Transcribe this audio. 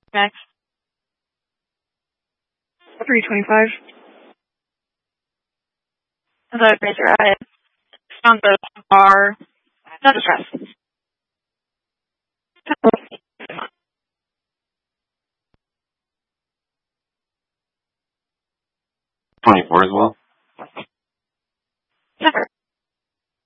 Next. 325. The razor eye. On the bar. No distress. 24 as well. Never.